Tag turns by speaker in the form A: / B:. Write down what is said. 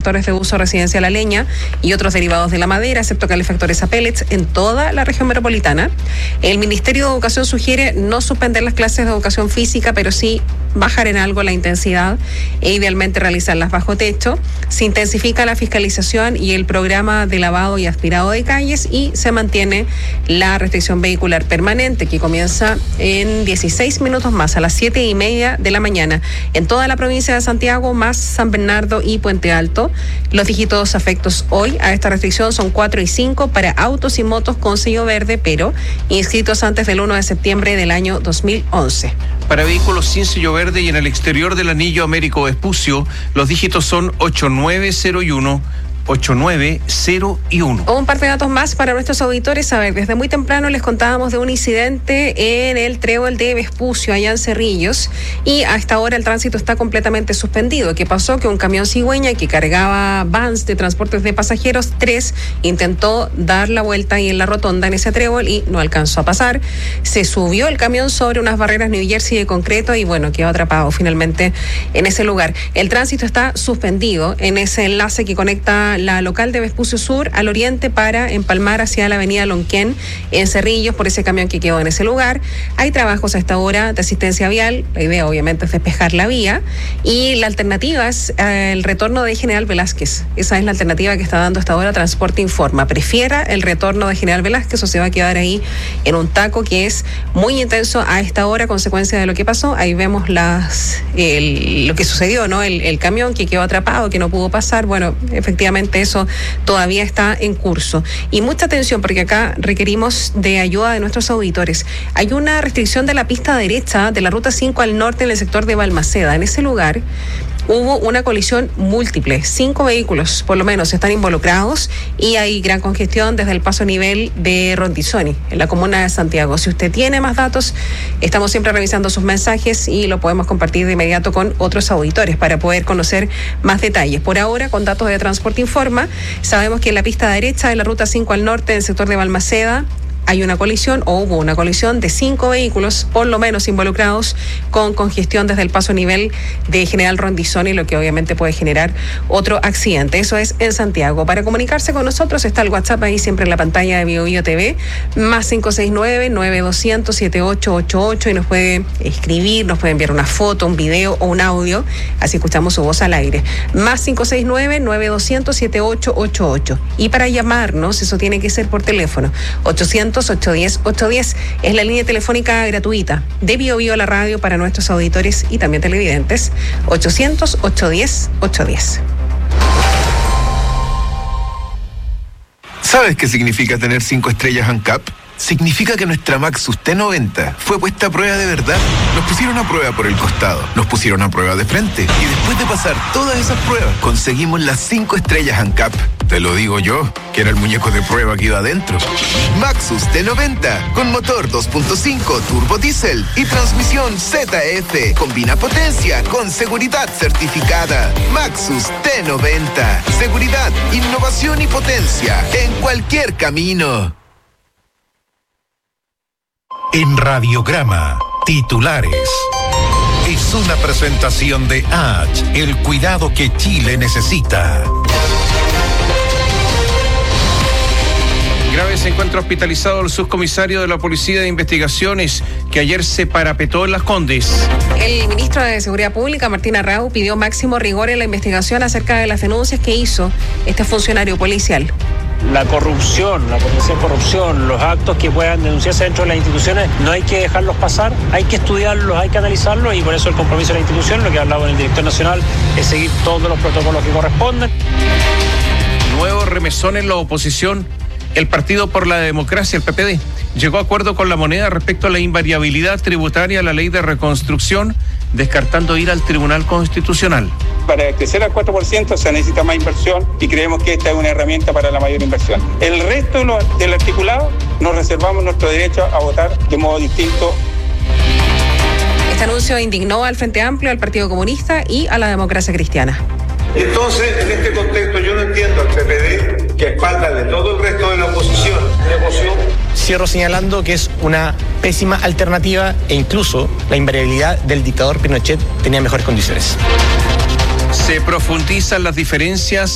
A: calefactores de uso residencial a leña y otros derivados de la madera, excepto calefactores a pellets, en toda la región metropolitana. El Ministerio de Educación sugiere no suspender las clases de educación física, pero sí bajar en algo la intensidad e idealmente realizarlas bajo techo. Se intensifica la fiscalización y el programa de lavado y aspirado de calles y se mantiene la restricción vehicular permanente que comienza en 16 minutos más, a las 7:30 de la mañana, en toda la provincia de Santiago, más San Bernardo y Puente Alto. Los dígitos afectos hoy a esta restricción son 4 y 5 para autos y motos con sello verde, pero inscritos antes del 1 de septiembre del año 2011.
B: Para vehículos sin sello verde y en el exterior del anillo Américo Vespucio, los dígitos son 8901. 8901.
A: Un par de datos más para nuestros auditores. A ver, desde muy temprano les contábamos de un incidente en el trébol de Vespucio, allá en Cerrillos, y a esta hora el tránsito está completamente suspendido. ¿Qué pasó? Que un camión cigüeña que cargaba vans de transportes de pasajeros, 3, intentó dar la vuelta ahí en la rotonda en ese trébol y no alcanzó a pasar. Se subió el camión sobre unas barreras New Jersey de concreto y bueno, quedó atrapado finalmente en ese lugar. El tránsito está suspendido en ese enlace que conecta la local de Vespucio Sur al oriente para empalmar hacia la avenida Lonquén en Cerrillos por ese camión que quedó en ese lugar. Hay trabajos a esta hora de asistencia vial. La idea obviamente es despejar la vía y la alternativa es el retorno de General Velázquez. Esa es la alternativa que está dando hasta ahora Transporte Informa. Prefiera el retorno de General Velázquez o se va a quedar ahí en un taco que es muy intenso a esta hora, consecuencia de lo que pasó. Ahí vemos lo que sucedió, ¿no? El camión que quedó atrapado, que no pudo pasar. Bueno, efectivamente eso todavía está en curso. Y mucha atención porque acá requerimos de ayuda de nuestros auditores. Hay una restricción de la pista derecha de la ruta 5 al norte en el sector de Balmaceda. En ese lugar hubo una colisión múltiple. 5 vehículos, por lo menos, están involucrados y hay gran congestión desde el paso a nivel de Rondizoni, en la comuna de Santiago. Si usted tiene más datos, estamos siempre revisando sus mensajes y lo podemos compartir de inmediato con otros auditores para poder conocer más detalles. Por ahora, con datos de Transporte Informa, sabemos que en la pista derecha de la ruta 5 al norte, en el sector de Balmaceda, hay una colisión o hubo una colisión de 5 vehículos, por lo menos involucrados, con congestión desde el paso a nivel de General Rondizoni, lo que obviamente puede generar otro accidente. Eso es en Santiago. Para comunicarse con nosotros está el WhatsApp ahí siempre en la pantalla de BioBio TV, más 569-9200-7888 y nos puede escribir, nos puede enviar una foto, un video o un audio, así escuchamos su voz al aire. Más 569-9200-7888. Y para llamarnos, eso tiene que ser por teléfono, 800-810-810 es la línea telefónica gratuita de BioBio a la radio para nuestros auditores y también televidentes. 800-810-810.
C: ¿Sabes qué significa tener 5 estrellas ANCAP? Significa que nuestra Maxus T90 fue puesta a prueba de verdad. Nos pusieron a prueba por el costado, nos pusieron a prueba de frente y después de pasar todas esas pruebas conseguimos las 5 estrellas ANCAP. Te lo digo yo, que era el muñeco de prueba que iba adentro. Maxus T90 con motor 2.5 turbo diésel y transmisión ZF. Combina potencia con seguridad certificada. Maxus T90. Seguridad, innovación y potencia en cualquier camino.
D: En Radiograma, titulares. Es una presentación de H, el cuidado que Chile necesita.
B: Grave se encuentra hospitalizado el subcomisario de la Policía de Investigaciones que ayer se parapetó en Las Condes.
A: El ministro de Seguridad Pública, Martín Arrau, pidió máximo rigor en la investigación acerca de las denuncias que hizo este funcionario policial.
E: La corrupción, la potencial corrupción, los actos que puedan denunciarse dentro de las instituciones, no hay que dejarlos pasar, hay que estudiarlos, hay que analizarlos y por eso el compromiso de la institución, lo que ha hablado en el director nacional, es seguir todos los protocolos que corresponden.
B: Nuevo remesón en la oposición. El Partido por la Democracia, el PPD, llegó a acuerdo con la moneda respecto a la invariabilidad tributaria a la ley de reconstrucción, descartando ir al Tribunal Constitucional.
F: Para crecer al 4% se necesita más inversión y creemos que esta es una herramienta para la mayor inversión. El resto del articulado nos reservamos nuestro derecho a votar de modo distinto.
A: Este anuncio indignó al Frente Amplio, al Partido Comunista y a la Democracia Cristiana.
G: Entonces, en este contexto yo no entiendo al PPD, que a espaldas de todo el resto de la oposición negoció.
H: Cierro señalando que es una pésima alternativa e incluso la invariabilidad del dictador Pinochet tenía mejores condiciones.
B: Se profundizan las diferencias